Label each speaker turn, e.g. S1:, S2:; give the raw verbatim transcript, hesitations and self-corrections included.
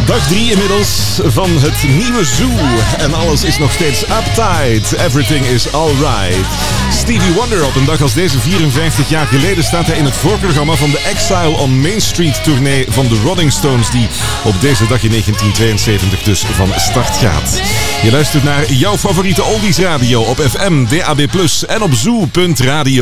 S1: Dag drie inmiddels van het nieuwe Zoo. En alles is nog steeds uptight. Everything is alright. Stevie Wonder, op een dag als deze vierenvijftig jaar geleden staat hij in het voorprogramma van de Exile on Main Street tournee van de Rolling Stones, die op deze dag in negentien tweeënzeventig dus van start gaat. Je luistert naar jouw favoriete oldies radio op F M, D A B plus en op zoo punt radio.